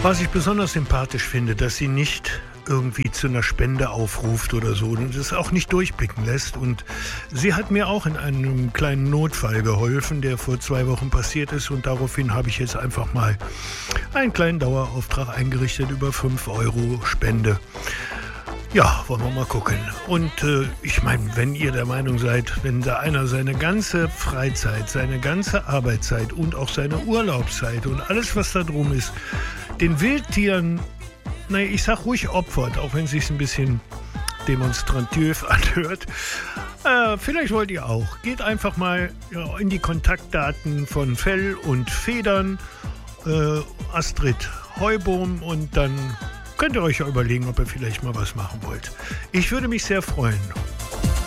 Was ich besonders sympathisch finde, dass sie nicht irgendwie zu einer Spende aufruft oder so und es auch nicht durchblicken lässt. Und sie hat mir auch in einem kleinen Notfall geholfen, der vor 2 Wochen passiert ist. Und daraufhin habe ich jetzt einfach mal einen kleinen Dauerauftrag eingerichtet über 5 Euro Spende. Ja, wollen wir mal gucken. Und ich meine, wenn ihr der Meinung seid, wenn da einer seine ganze Freizeit, seine ganze Arbeitszeit und auch seine Urlaubszeit und alles, was da drum ist, den Wildtieren, naja, ich sag ruhig opfert, auch wenn es sich ein bisschen demonstrativ anhört. Vielleicht wollt ihr auch. Geht einfach mal in die Kontaktdaten von Fell und Federn, Astrid Heubohm, und dann könnt ihr euch ja überlegen, ob ihr vielleicht mal was machen wollt. Ich würde mich sehr freuen.